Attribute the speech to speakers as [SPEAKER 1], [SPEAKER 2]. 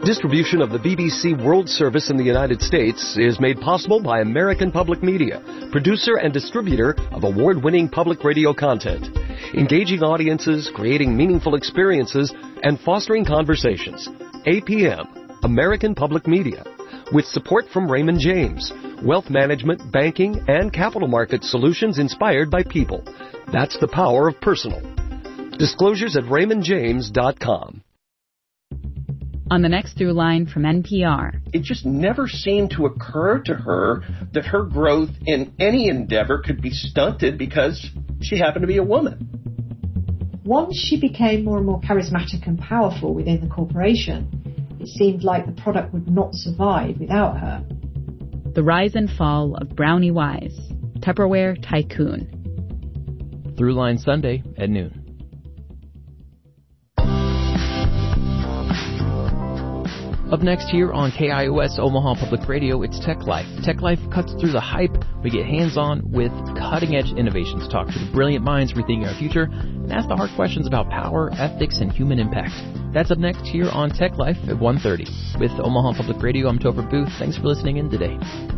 [SPEAKER 1] Distribution of the BBC World Service in the United States is made possible by American Public Media, producer and distributor of award-winning public radio content, engaging audiences, creating meaningful experiences, and fostering conversations. APM, American Public Media, with support from Raymond James, wealth management, banking, and capital market solutions inspired by people. That's the power of personal. Disclosures at raymondjames.com.
[SPEAKER 2] On the next through line from NPR.
[SPEAKER 3] It just never seemed to occur to her that her growth in any endeavor could be stunted because she happened to be a woman.
[SPEAKER 4] Once she became more and more charismatic and powerful within the corporation, it seemed like the product would not survive without her.
[SPEAKER 2] The rise and fall of Brownie Wise, Tupperware tycoon.
[SPEAKER 5] Throughline Sunday at noon. Up next here on KIOS Omaha Public Radio, it's Tech Life. Tech Life cuts through the hype. We get hands-on with cutting-edge innovations, talk to the brilliant minds rethinking our future, and ask the hard questions about power, ethics, and human impact. That's up next here on Tech Life at 1:30. With Omaha Public Radio, I'm Topher Booth. Thanks for listening in today.